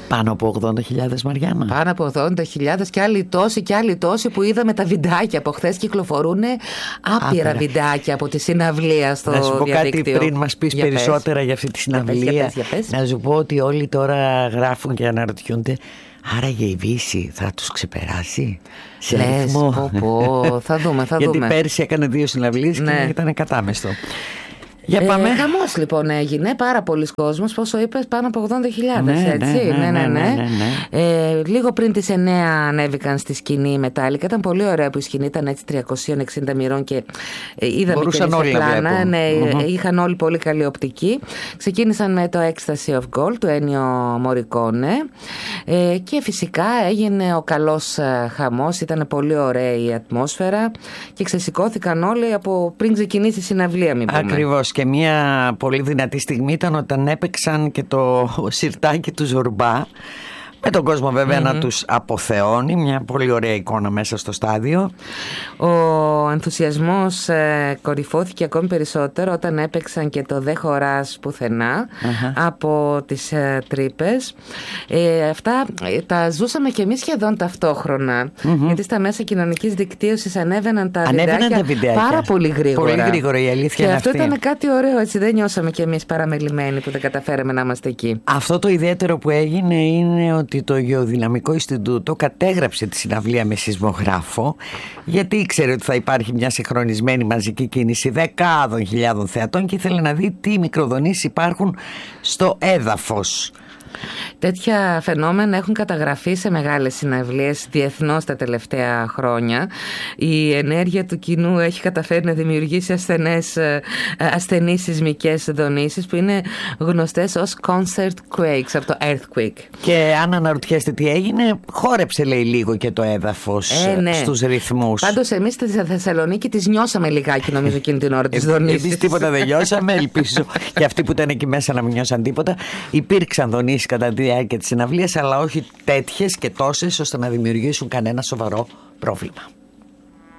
Πάνω από 80.000, Μαριάννα. Πάνω από 80.000 και άλλοι τόσοι που είδαμε τα βιντεάκια από χθες. Κυκλοφορούν άπειρα βιντεάκια από τη συναυλία στο διαδίκτυο. Να σου πω κάτι πριν μας πεις περισσότερα για αυτή τη συναυλία. Για πες. Να σου πω ότι όλοι τώρα γράφουν και αναρωτιούνται, άραγε η Βύση θα τους ξεπεράσει σε αριθμό? Θα δούμε. Γιατί πέρσι έκανε 2 συναυλίες και ήταν κατάμεστο. Για πάμε. Χαμός λοιπόν έγινε, πάρα πολλοί κόσμος, πόσο είπες, πάνω από 80.000, έτσι. Ναι. Λίγο πριν τις 9 ανέβηκαν στη σκηνή η Metallica. Ήταν πολύ ωραία που η σκηνή ήταν έτσι 360 μοιρών και είδαμε μπορούσαν και όλοι σε πλάνα. Είχαν όλοι πολύ καλή οπτική. Ξεκίνησαν με το Ecstasy of Gold του Ennio Morricone και φυσικά έγινε ο καλός χαμός. Ήταν πολύ ωραία η ατμόσφαιρα και ξεσηκώθηκαν όλοι από πριν ξεκινήσει η συναυλία, μην πούμε. Ακριβώς. Και μια πολύ δυνατή στιγμή ήταν όταν έπαιξαν και το σιρτάκι του Ζουρμπά, με τον κόσμο βέβαια να τους αποθεώνει. Μια πολύ ωραία εικόνα μέσα στο στάδιο. Ο ενθουσιασμός κορυφώθηκε ακόμη περισσότερο όταν έπαιξαν και το «Δεν χωράς πουθενά» από τις τρύπες. Αυτά τα ζούσαμε και εμείς σχεδόν ταυτόχρονα, γιατί στα μέσα κοινωνικής δικτύωσης ανέβαιναν τα βιντεάκια πάρα πολύ γρήγορα. Πολύ γρήγορα, η αλήθεια είναι αυτή. Και αυτό ήταν κάτι ωραίο, έτσι δεν νιώσαμε κι εμείς παραμελημένοι που δεν καταφέραμε να είμαστε εκεί. Αυτό το ιδιαίτερο που έγινε είναι ότι το Γεωδυναμικό Ινστιτούτο κατέγραψε τη συναυλία με σεισμογράφο, γιατί ήξερε ότι θα υπάρχει μια συγχρονισμένη μαζική κίνηση δεκάδων χιλιάδων θεατών και ήθελε να δει τι μικροδονήσεις υπάρχουν στο έδαφος. Τέτοια φαινόμενα έχουν καταγραφεί σε μεγάλες συναυλίες διεθνώς τα τελευταία χρόνια. Η ενέργεια του κοινού έχει καταφέρει να δημιουργήσει ασθενείς σεισμικές δονήσεις που είναι γνωστές ως concert quakes από το earthquake. Και αν αναρωτιέστε τι έγινε, χόρεψε λέει λίγο και το έδαφος στους ρυθμούς. Πάντως εμείς στη Θεσσαλονίκη τις νιώσαμε λιγάκι, νομίζω, εκείνη την ώρα τις δονήσεις. Εμείς τίποτα δεν νιώσαμε, ελπίζω και αυτοί που ήταν εκεί μέσα να μην νιώσαν τίποτα. Υπήρξαν δονήσεις κατά τη διάρκεια της συναυλίας, αλλά όχι τέτοιες και τόσες ώστε να δημιουργήσουν κανένα σοβαρό πρόβλημα.